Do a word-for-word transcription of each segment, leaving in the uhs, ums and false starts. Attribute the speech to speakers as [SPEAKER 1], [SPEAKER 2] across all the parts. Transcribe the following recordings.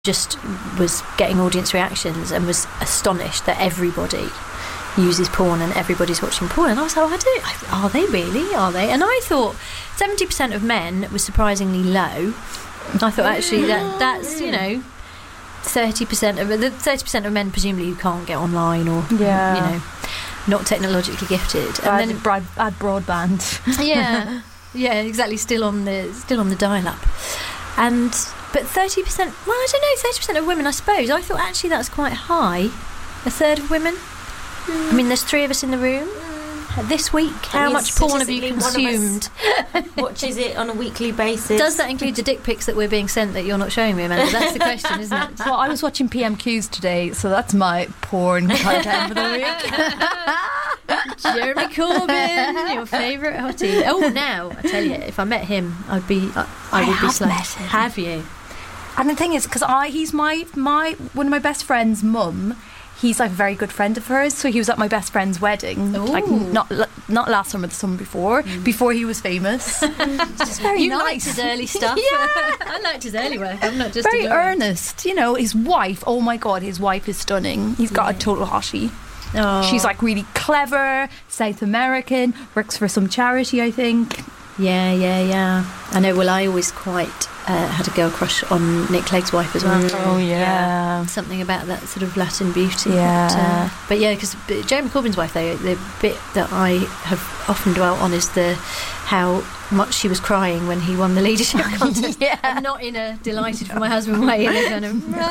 [SPEAKER 1] just was getting audience reactions and was astonished that everybody uses porn and everybody's watching porn. And I was like, oh, I don't, are they really? Are they? And I thought seventy percent of men was surprisingly low. I thought actually that that's, you know, thirty percent of the thirty percent of men presumably who can't get online or yeah. you know, not technologically gifted. And
[SPEAKER 2] I'd
[SPEAKER 1] then
[SPEAKER 2] broad, add broadband.
[SPEAKER 1] yeah, yeah, exactly. Still on the still on the dial-up, and but thirty percent. Well, I don't know. Thirty percent of women, I suppose. I thought actually that's quite high. A third of women. Mm. I mean, there's three of us in the room. This week, how much porn have you consumed?
[SPEAKER 3] Watches it on a weekly basis.
[SPEAKER 1] Does that include the dick pics that we're being sent that you're not showing me, Amanda? That's the question, isn't it?
[SPEAKER 2] Well, I was watching P M Qs today, so that's my porn content for the week.
[SPEAKER 1] Jeremy Corbyn, your favourite hottie. Oh, now I tell you, if I met him, I'd be, I, I, I would be slain. Have you?
[SPEAKER 2] And the thing is, because I, he's my my one of my best friend's mum. He's like a very good friend of hers, so he was at my best friend's wedding. Ooh. Like not not last summer, the summer before, mm. before he was famous. Just very
[SPEAKER 1] you
[SPEAKER 2] nice.
[SPEAKER 1] liked his early stuff.
[SPEAKER 2] Yeah,
[SPEAKER 1] I liked his early work. I'm not just
[SPEAKER 2] very earnest. You know, his wife. Oh my God, his wife is stunning. He's got yeah. a total hottie. Oh. She's like really clever, South American, works for some charity, I think.
[SPEAKER 1] Yeah, yeah, yeah. I know. Well, I always quite uh, had a girl crush on Nick Clegg's wife as well.
[SPEAKER 2] Mm. Oh yeah.
[SPEAKER 1] yeah, something about that sort of Latin beauty.
[SPEAKER 2] Yeah,
[SPEAKER 1] but, uh, but yeah, because Jeremy Corbyn's wife, though, the bit that I have often dwelt on is the how much she was crying when he won the leadership contest.
[SPEAKER 2] Yeah,
[SPEAKER 1] and not in a delighted for my husband way, in a kind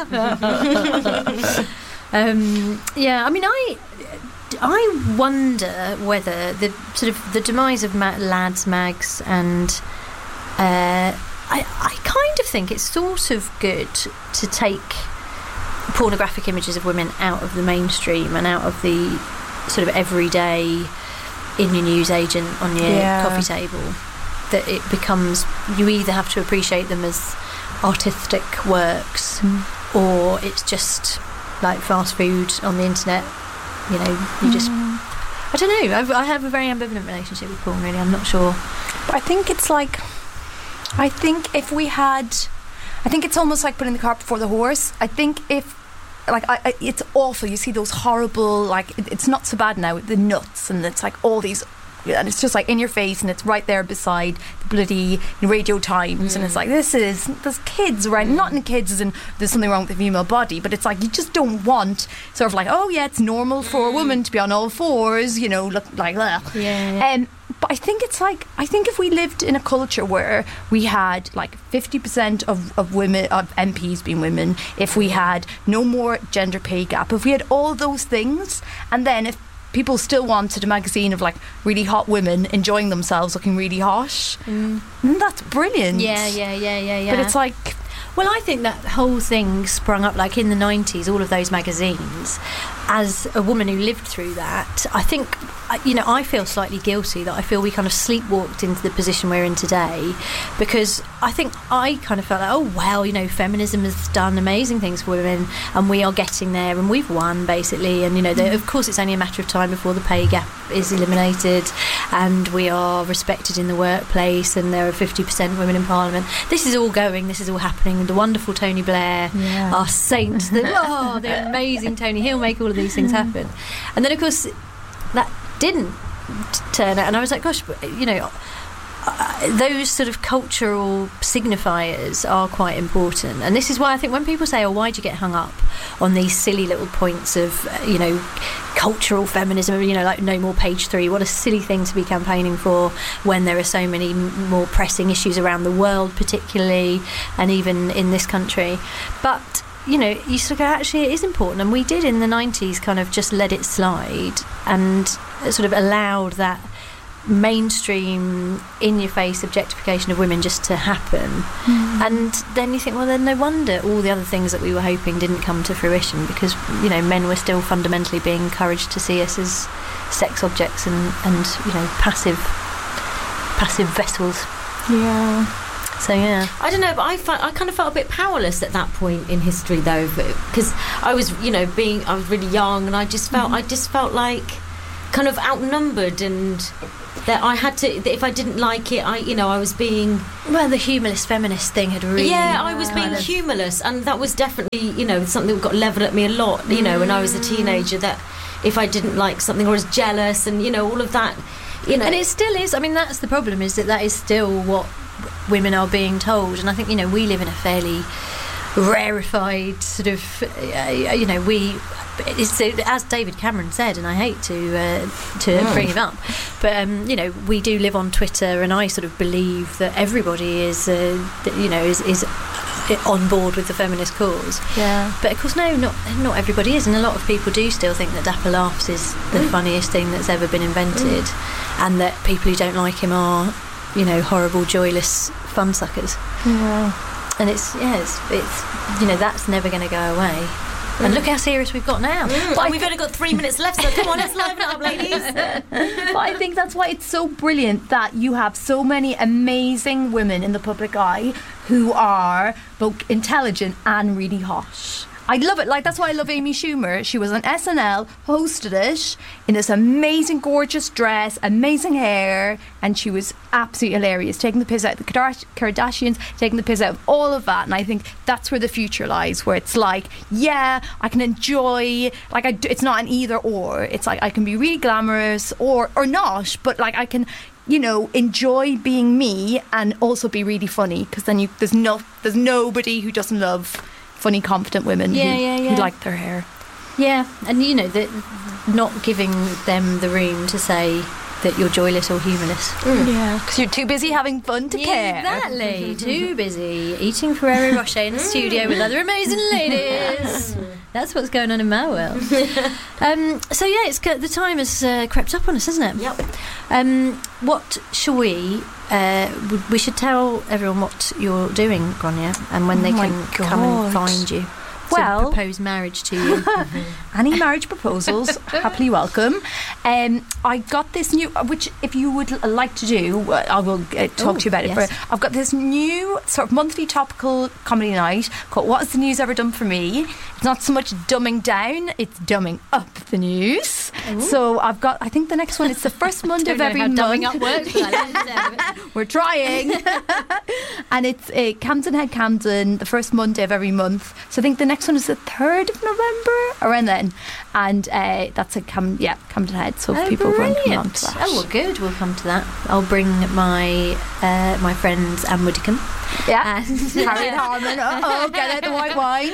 [SPEAKER 1] of. um, yeah, I mean, I. I wonder whether the sort of the demise of ma- lads mags and uh, I, I kind of think it's sort of good to take pornographic images of women out of the mainstream and out of the sort of everyday in your newsagent on your yeah. coffee table. That it becomes, you either have to appreciate them as artistic works mm. or it's just like fast food on the internet. You know, you just... Mm. I don't know. I've, I have a very ambivalent relationship with porn, really. I'm not sure.
[SPEAKER 2] But I think it's like... I think if we had... I think it's almost like putting the cart before the horse. I think if... Like, I, I, it's awful. You see those horrible... Like, it, it's not so bad now. The nuts, and it's like all these... And it's just like in your face, and it's right there beside the bloody Radio Times, mm. and it's like, this is, there's kids, right? Mm. Not in kids as in there's something wrong with the female body, but it's like you just don't want sort of like, oh yeah, it's normal for a woman to be on all fours, you know, look like that.
[SPEAKER 1] Yeah.
[SPEAKER 2] Um, but I think it's like, I think if we lived in a culture where we had like fifty percent of, of women, of M Ps being women, if we had no more gender pay gap, if we had all those things, and then if people still wanted a magazine of like really hot women enjoying themselves looking really hot, mm. that's brilliant.
[SPEAKER 1] Yeah, yeah, yeah, yeah, yeah.
[SPEAKER 2] But it's like,
[SPEAKER 1] well, I think that whole thing sprung up like in the nineties, all of those magazines. As a woman who lived through that, I think, you know, I feel slightly guilty that I feel we kind of sleepwalked into the position we're in today, because I think I kind of felt like, oh, well, you know, feminism has done amazing things for women and we are getting there and we've won, basically. And, you know, the, of course, it's only a matter of time before the pay gap is eliminated and we are respected in the workplace and there are fifty percent women in Parliament. This is all going, this is all happening. The wonderful Tony Blair, yeah. our saint, the, oh, the amazing Tony, he'll make all of these things happen. And then, of course, that didn't t- turn out, and I was like, gosh, you know, uh, those sort of cultural signifiers are quite important. And this is why I think when people say, oh, why'd you get hung up on these silly little points of, uh, you know, cultural feminism, you know, like no more page three, what a silly thing to be campaigning for when there are so many m- more pressing issues around the world, particularly, and even in this country. But you know, you sort of go, actually it is important, and we did in the nineties kind of just let it slide and sort of allowed that mainstream in-your-face objectification of women just to happen. Mm. And then you think, well, then no wonder all the other things that we were hoping didn't come to fruition, because, you know, men were still fundamentally being encouraged to see us as sex objects and, and you know, passive passive vessels.
[SPEAKER 2] Yeah.
[SPEAKER 1] So yeah,
[SPEAKER 3] I don't know, but I felt, I kind of felt a bit powerless at that point in history, though, because I was, you know, being I was really young, and I just felt, mm-hmm. I just felt like kind of outnumbered, and that I had to. That if I didn't like it, I you know I was being.
[SPEAKER 1] Well, the humorless feminist thing had really.
[SPEAKER 3] Yeah, I was being
[SPEAKER 1] kind of-
[SPEAKER 3] humorless, and that was definitely you know something that got levelled at me a lot. You know, when I was a teenager, that if I didn't like something or was jealous, and you know all of that. You know,
[SPEAKER 1] and it still is. I mean, that's the problem, is that that is still what women are being told. And I think, you know, we live in a fairly rarefied sort of, uh, you know, we, it's, as David Cameron said, and I hate to uh, to
[SPEAKER 3] Mm.
[SPEAKER 1] bring him up, but, um, you know, we do live on Twitter, and I sort of believe that everybody is, uh, that, you know, is, is on board with the feminist cause.
[SPEAKER 2] Yeah.
[SPEAKER 1] But of course, no, not not everybody is, and a lot of people do still think that Dapper Laughs is the
[SPEAKER 3] Mm.
[SPEAKER 1] funniest thing that's ever been invented, mm. and that people who don't like him are, you know, horrible, joyless fun suckers.
[SPEAKER 2] Yeah.
[SPEAKER 1] And it's yeah, it's, it's you know, that's never going to go away. Mm. And look how serious we've got now.
[SPEAKER 3] Mm. But we've only got three minutes left, so come on, let's liven it up, ladies.
[SPEAKER 2] But I think that's why it's so brilliant that you have so many amazing women in the public eye who are both intelligent and really hot. I love it. Like, that's why I love Amy Schumer. She was on S N L, hosted it in this amazing, gorgeous dress, amazing hair, and she was absolutely hilarious, taking the piss out of the Kardash- Kardashians, taking the piss out of all of that. And I think that's where the future lies, where it's like, yeah, I can enjoy, like, I, d- it's not an either or. It's like I can be really glamorous or or not, but like I can, you know, enjoy being me and also be really funny, because then you there's no there's nobody who doesn't love funny, confident women
[SPEAKER 1] Yeah,
[SPEAKER 2] who,
[SPEAKER 1] yeah, yeah.
[SPEAKER 2] who like their hair.
[SPEAKER 1] Yeah, and you know, that not giving them the room to say that you're joyless or humorless.
[SPEAKER 2] Yeah, because you're too busy having fun to care.
[SPEAKER 1] Exactly. Too busy eating Ferrero Rocher in the studio with other amazing ladies. That's what's going on in my world. Um, so yeah, it's the time has uh, crept up on us, hasn't it?
[SPEAKER 3] Yep.
[SPEAKER 1] Um, what shall we? Uh, we should tell everyone what you're doing, Grania, and when they
[SPEAKER 2] Oh my
[SPEAKER 1] can come and
[SPEAKER 2] God.
[SPEAKER 1] find you.
[SPEAKER 2] Well-
[SPEAKER 1] to propose marriage to you.
[SPEAKER 2] Any marriage proposals, happily welcome. Um, I got this new, which if you would l- like to do, uh, I will uh, talk
[SPEAKER 1] Ooh,
[SPEAKER 2] to you about it.
[SPEAKER 1] yes.
[SPEAKER 2] For, I've got this new sort of monthly topical comedy night called What Has the News Ever Done For Me? It's not so much dumbing down, it's dumbing up the news.
[SPEAKER 1] Ooh.
[SPEAKER 2] So I've got, I think the next one, it's the first Monday
[SPEAKER 1] Don't
[SPEAKER 2] of
[SPEAKER 1] know
[SPEAKER 2] every
[SPEAKER 1] how
[SPEAKER 2] month.
[SPEAKER 1] dumbing up works, but I like the sound of it.
[SPEAKER 2] We're trying. And it's uh, Camden Head Camden, the first Monday of every month. So I think the next one is the third of November, around then. And uh, that's a Cam- yeah, Camden Head. So if
[SPEAKER 1] Oh,
[SPEAKER 2] people want to come along
[SPEAKER 1] brilliant.
[SPEAKER 2] to that.
[SPEAKER 1] Oh, well, good. We'll come to that. I'll bring my uh, my friends Anne Widdicombe.
[SPEAKER 2] Yeah.
[SPEAKER 1] And
[SPEAKER 2] Harriet Harman. Uh oh, get out the white wine.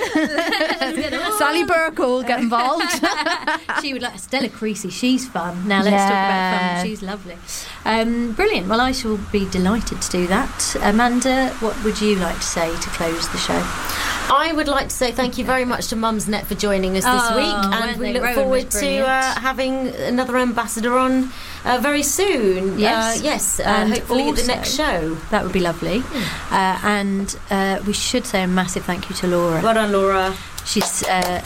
[SPEAKER 2] Sally Burke will get involved.
[SPEAKER 1] She would like Stella Creasy. She's fun. Now let's talk about
[SPEAKER 2] Yeah.
[SPEAKER 1] fun. She's lovely. Um, brilliant. Well, I shall be delighted to do that. Amanda, what would you like to say to close the show?
[SPEAKER 3] I would like to say thank you very much to Mumsnet for joining us this
[SPEAKER 1] Oh,
[SPEAKER 3] week,
[SPEAKER 1] weren't
[SPEAKER 3] and we
[SPEAKER 1] they?
[SPEAKER 3] look
[SPEAKER 1] Rowan
[SPEAKER 3] forward
[SPEAKER 1] was
[SPEAKER 3] to
[SPEAKER 1] brilliant.
[SPEAKER 3] uh, having another ambassador on uh, very soon.
[SPEAKER 1] Yes.
[SPEAKER 3] uh, yes, uh,
[SPEAKER 1] And
[SPEAKER 3] hopefully at the
[SPEAKER 1] also-
[SPEAKER 3] next show.
[SPEAKER 1] That would be lovely. Uh, and uh, we should say a massive thank you to Laura.
[SPEAKER 3] Well done, Laura.
[SPEAKER 1] She's uh,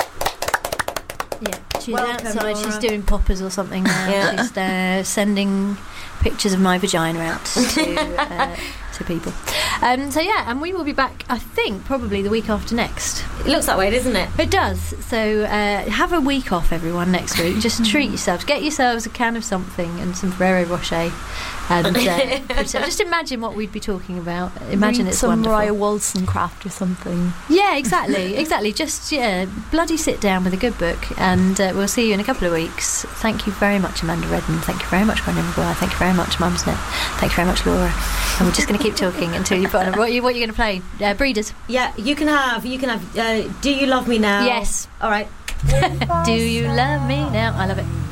[SPEAKER 1] yeah, she's
[SPEAKER 3] Welcome,
[SPEAKER 1] outside.
[SPEAKER 3] Laura.
[SPEAKER 1] She's doing poppers or something now.
[SPEAKER 3] Yeah.
[SPEAKER 1] She's uh, sending pictures of my vagina out to uh, to people. Um, so yeah, and we will be back. I think probably the week after next.
[SPEAKER 3] It looks that way, doesn't it?
[SPEAKER 1] It does. So uh, have a week off, everyone. Next week, just treat yourselves. Get yourselves a can of something and some Ferrero Rocher, and uh, just imagine what we'd be talking about. Imagine
[SPEAKER 2] Read
[SPEAKER 1] it's
[SPEAKER 2] some
[SPEAKER 1] wonderful.
[SPEAKER 2] Mariah Wollstonecraft or something.
[SPEAKER 1] Yeah, exactly, exactly. Just yeah, bloody sit down with a good book, and uh, we'll see you in a couple of weeks. Thank you very much, Amanda Redden. Thank you very much, Grania Maguire. Thank you very much, Mumsnet. Thank you very much, Laura. And we're just going to keep talking until you put on. A, what are you, what are you going to play? Uh, Breeders.
[SPEAKER 3] Yeah, you can have. You can have. Uh, Do you love me now?
[SPEAKER 1] Yes.
[SPEAKER 3] All right.
[SPEAKER 1] Do you love me now? I love it.